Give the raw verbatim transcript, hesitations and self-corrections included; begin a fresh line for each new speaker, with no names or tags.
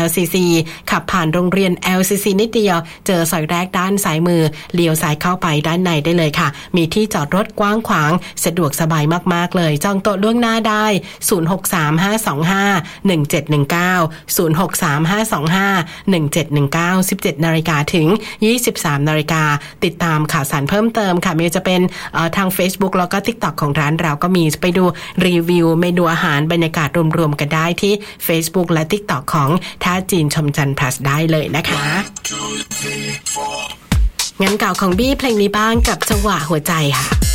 ล ซี ซี ขับผ่านโรงเรียน แอล ซี ซี นิดเดียวเจอซอยแรกด้านซ้ายมือเลี้ยวซ้ายเข้าไปด้านในได้เลยค่ะมีที่จอดรถกว้างขวางสะดวกสบายมากๆเลยจองโต๊ะล่วงหน้าได้ศูนย์ หก สาม ห้า สอง ห้า หนึ่ง เจ็ด หนึ่ง เก้า ศูนย์ หก สาม ห้า สอง ห้า หนึ่ง เจ็ด หนึ่ง เก้า สิบเจ็ดนาฬิกาถึงยี่สิบสามนาฬิกาติดตามข่าวสารเพิ่มเติมค่ะไม่ว่าจะเป็นทาง Facebook แล้วก็ TikTok ของร้านเราก็มีไปดูรีวิวเมนูอาหารบรรยากาศรวมๆกันได้ที่ Facebook และ TikTok ของท่าจีนชมจันทร์ plus ได้เลยนะคะงั้นเก่าของบี้เพลงนี้บ้างกับจังหวะหัวใจค่ะ